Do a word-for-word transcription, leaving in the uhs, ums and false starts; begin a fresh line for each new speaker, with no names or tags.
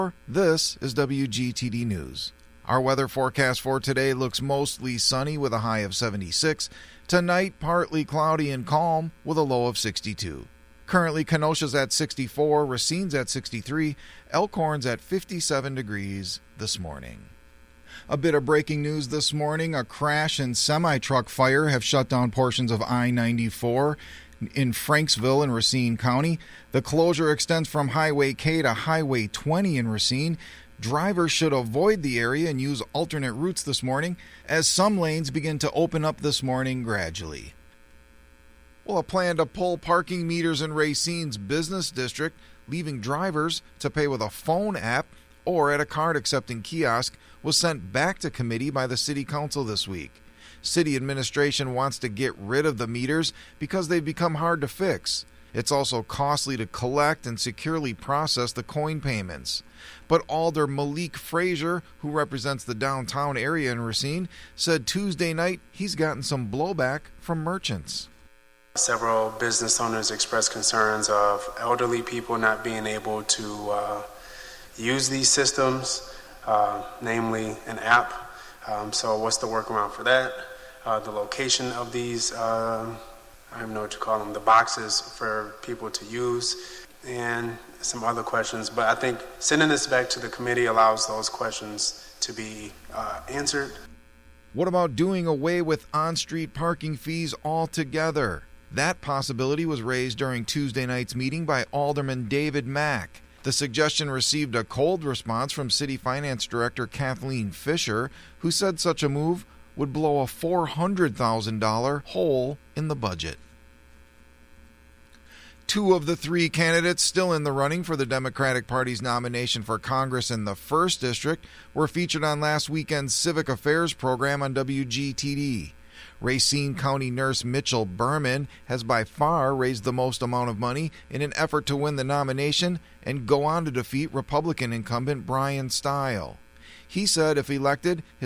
This is W G T D News. Our weather forecast for today looks mostly sunny with a high of seventy-six. Tonight, partly cloudy and calm with a low of sixty-two. Currently, Kenosha's at sixty-four, Racine's at sixty-three, Elkhorn's at fifty-seven degrees this morning. A bit of breaking news this morning. A crash and semi-truck fire have shut down portions of I ninety-four in Franksville in Racine County. The closure extends from Highway K to Highway twenty in Racine. Drivers should avoid the area and use alternate routes this morning as some lanes begin to open up this morning gradually. Well, a plan to pull parking meters in Racine's business district, leaving drivers to pay with a phone app or at a card-accepting kiosk, was sent back to committee by the City Council this week. City administration wants to get rid of the meters because they've become hard to fix. It's also costly to collect and securely process the coin payments. But Alder Malik Frazier, who represents the downtown area in Racine, said Tuesday night he's gotten some blowback from merchants.
Several business owners expressed concerns of elderly people not being able to uh, use these systems, uh, namely an app. Um, so what's the workaround for that? Uh, the location of these, uh, I don't know what you call them, the boxes for people to use, and some other questions. But I think sending this back to the committee allows those questions to be uh, answered.
What about doing away with on-street parking fees altogether? That possibility was raised during Tuesday night's meeting by Alderman David Mack. The suggestion received a cold response from City Finance Director Kathleen Fisher, who said such a move would blow a four hundred thousand dollars hole in the budget. Two of the three candidates still in the running for the Democratic Party's nomination for Congress in the first District were featured on last weekend's Civic Affairs program on W G T D. Racine County nurse Mitchell Berman has by far raised the most amount of money in an effort to win the nomination and go on to defeat Republican incumbent Brian Stile. He said if elected,